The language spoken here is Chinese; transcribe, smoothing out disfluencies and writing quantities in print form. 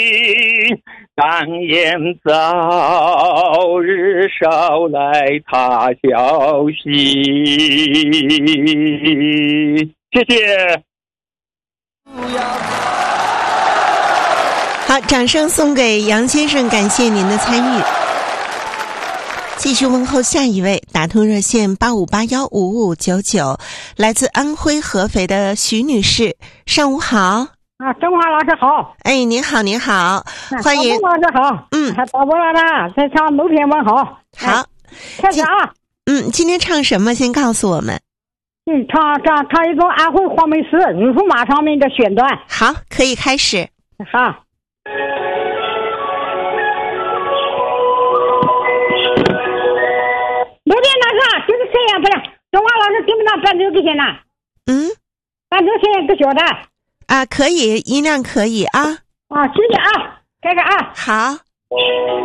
但愿早日捎来他消息。谢谢。 好，掌声送给杨先生，感谢您的参与。继续问候下一位，打通热线85815599，来自安徽合肥的徐女士，上午好。 中华老师好。 哎，您好，您好，欢迎。 老师好。导播老师在唱楼天问好。 好， 开始啊。 今天唱什么？先告诉我们。 唱一种安徽黄梅市日驸马上面的选段。 好，可以开始。 好。楼天老师就是这样，不是中华老师听不到伴奏这些呢？伴奏现在不晓得啊，可以，音量可以啊。 谢谢啊，开始啊。 好。